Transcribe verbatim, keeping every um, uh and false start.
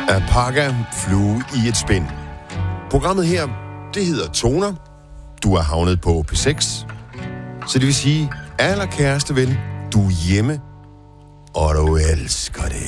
Alpaca, flue i et spind. Programmet her, det hedder Toner. Du er havnet på P seks. Så det vil sige, aller kæreste ven, du er hjemme, og du elsker det.